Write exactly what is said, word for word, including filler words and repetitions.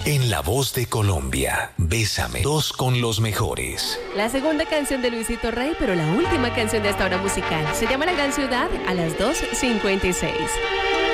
En La Voz de Colombia, Bésame, dos con los mejores. La segunda canción de Luisito Rey, pero la última canción de esta hora musical. Se llama La Gran Ciudad a las dos cincuenta y seis.